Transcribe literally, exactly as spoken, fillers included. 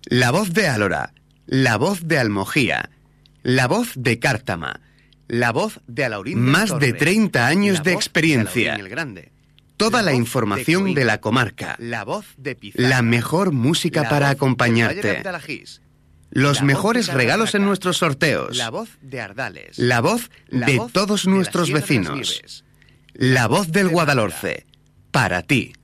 La voz de Álora, la voz de Almojía, la voz de Cártama, la voz de Alaurín del Más Torre, de treinta años la de voz experiencia. Alaurín el Grande, Toda la, voz información de, de la comarca. la voz de Pizarra, La mejor música la para voz acompañarte. del Valle de Argís, Los la mejores voz de regalos en Carratraca, nuestros sorteos. la voz de Ardales, La voz la de voz todos de la nuestros Sierra de las vecinos. Nieves, La voz del de Guadalhorce. Para ti.